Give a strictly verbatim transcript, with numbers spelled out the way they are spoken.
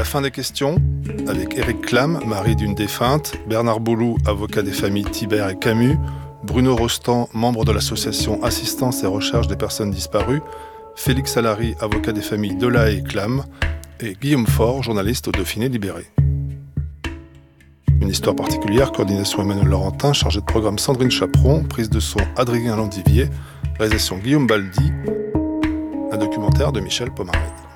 fin des questions, avec Éric Clam, mari d'une défunte, Bernard Boulou, avocat des familles Thibert et Camus, Bruno Rostand, membre de l'association Assistance et Recherche des personnes disparues, Félix Salary, avocat des familles Delahaye et Clam, et Guillaume Faure, journaliste au Dauphiné Libéré. Une histoire particulière, coordination Emmanuel Laurentin, chargé de programme Sandrine Chaperon, prise de son Adrien Landivier, réalisation Guillaume Baldi, un documentaire de Michel Pomarède.